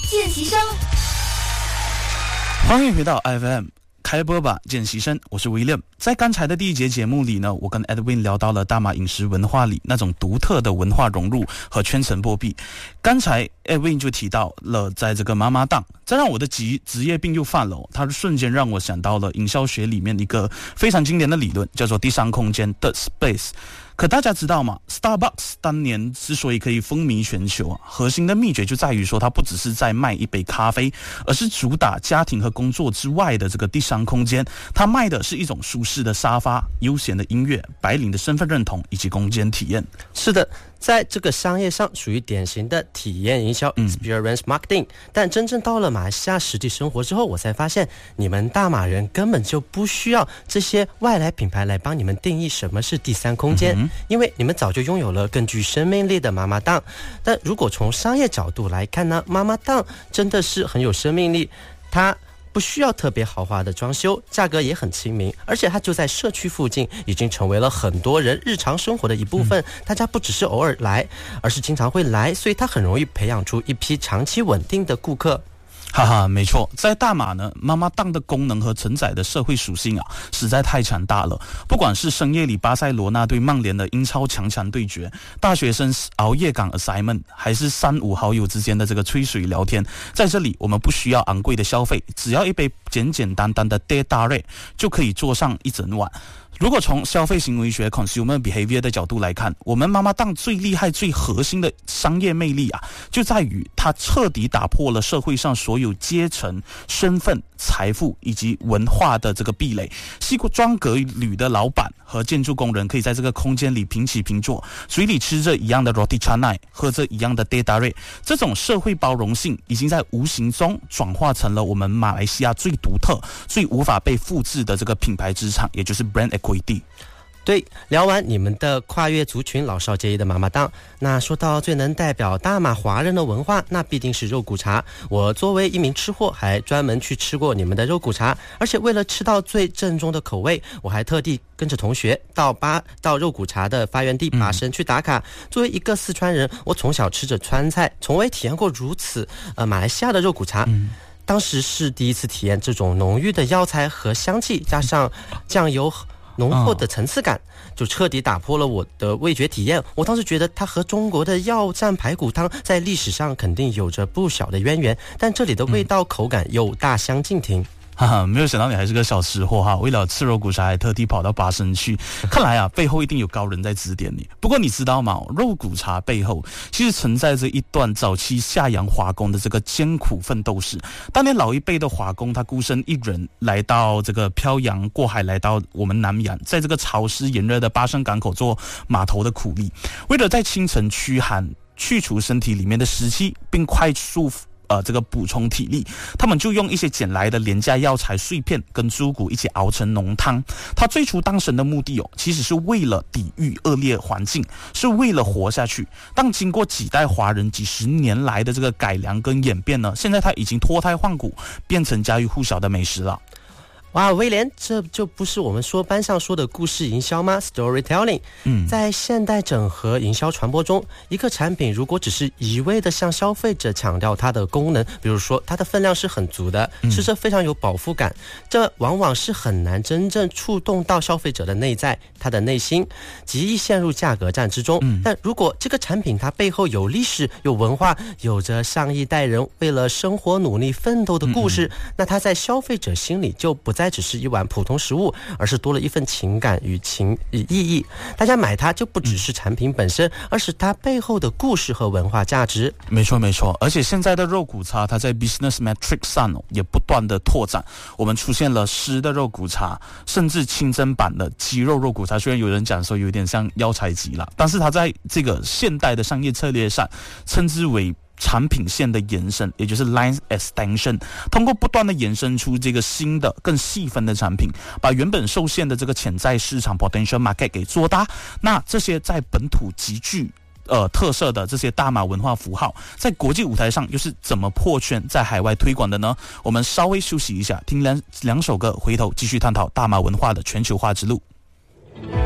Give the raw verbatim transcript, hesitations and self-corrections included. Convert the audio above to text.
见习生， 欢迎回到 F M。开播吧，见习生，我是 William。在刚才的第一节节目里呢，我跟 Edwin 聊到了大马饮食文化里那种独特的文化融入和圈层破壁。刚才 Edwin 就提到了在这个妈妈档，这让我的职职业病又犯了，它瞬间让我想到了营销学里面一个非常经典的理论，叫做第三空间 Third Space。可大家知道吗 ？Starbucks 当年之所以可以风靡全球啊，核心的秘诀就在于说，它不只是在卖一杯咖啡，而是主打家庭和工作之外的这个第三空间。它卖的是一种舒适的沙发、悠闲的音乐、白领的身份认同以及空间体验。 是的，在这个商业上属于典型的体验营销 experience marketing，、嗯、但真正到了马来西亚实际生活之后，我才发现你们大马人根本就不需要这些外来品牌来帮你们定义什么是第三空间、嗯、因为你们早就拥有了更具生命力的妈妈档。但如果从商业角度来看呢，妈妈档真的是很有生命力，它不需要特别豪华的装修，价格也很亲民，而且它就在社区附近，已经成为了很多人日常生活的一部分、嗯、大家不只是偶尔来，而是经常会来，所以它很容易培养出一批长期稳定的顾客。 哈哈，没错，在大马呢，妈妈档的功能和承载的社会属性啊，实在太强大了。不管是深夜里巴塞罗那对曼联的英超强强对决，大学生熬夜赶 assignment， 还是三五好友之间的这个吹水聊天，在这里我们不需要昂贵的消费，只要一杯简简单单的 teh tarik 就可以坐上一整晚。如果从消费行为学 consumer behavior 的角度来看，我们妈妈档最厉害最核心的商业魅力啊，就在于它彻底打破了社会上所有阶层、身份、财富以及文化的这个壁垒。西装革履的老板和建筑工人可以在这个空间里平起平坐，嘴里吃着一样的 roti canai， 喝着一样的 teh tarik， 这种社会包容性已经在无形中转化成了我们马来西亚最独特、最无法被复制的这个品牌资产，也就是 brand equity。 对，聊完你们的跨越族群老少皆宜的妈妈档，那说到最能代表大马华人的文化，那必定是肉骨茶。我作为一名吃货，还专门去吃过你们的肉骨茶，而且为了吃到最正宗的口味，我还特地跟着同学到巴到肉骨茶的发源地巴生去打卡、嗯、作为一个四川人，我从小吃着川菜，从未体验过如此呃马来西亚的肉骨茶、嗯，当时是第一次体验这种浓郁的药材和香气，加上酱油浓厚的层次感，就彻底打破了我的味觉体验。我当时觉得它和中国的药膳排骨汤在历史上肯定有着不小的渊源，但这里的味道口感又大相径庭。 哈哈，没有想到你还是个小吃货哈！为了吃肉骨茶还特地跑到巴生去，看来啊，背后一定有高人在指点你。不过你知道吗？肉骨茶背后其实存在着一段早期下洋华工的这个艰苦奋斗史。当年老一辈的华工，他孤身一人来到这个漂洋过海，来到我们南洋，在这个潮湿炎热的巴生港口做码头的苦力，为了在清晨驱寒，去除身体里面的湿气，并快速呃，这个补充体力，他们就用一些捡来的廉价药材碎片跟猪骨一起熬成浓汤。他最初当神的目的哦，其实是为了抵御恶劣环境，是为了活下去。但经过几代华人几十年来的这个改良跟演变呢，现在他已经脱胎换骨，变成家喻户晓的美食了。 哇，威廉，这就不是我们说班上说的故事营销吗 ？Storytelling。嗯，在现代整合营销传播中，一个产品如果只是一味的向消费者强调它的功能，比如说它的分量是很足的，吃着非常有饱腹感，这往往是很难真正触动到消费者的内在，他的内心，极易陷入价格战之中。嗯，但如果这个产品它背后有历史、有文化，有着上一代人为了生活努力奋斗的故事，嗯、那它在消费者心里就不再只是一碗普通食物，而是多了一份情感与情与意义。大家买它就不只是产品本身，而是它背后的故事和文化价值。 没错没错，而且现在的肉骨茶，它在 Business Metrics 上也不断的拓展。我们出现了湿的肉骨茶，甚至清真版的鸡肉肉骨茶。虽然有人讲说有点像药材鸡啦，但是它在这个现代的商业策略上，称之为产品线的延伸，也就是 line extension， 通过不断的延伸出这个新的更细分的产品，把原本受限的这个潜在市场 potential market 给做大。那这些在本土极具呃特色的这些大马文化符号，在国际舞台上又是怎么破圈在海外推广的呢？我们稍微休息一下，听两两首歌，回头继续探讨大马文化的全球化之路。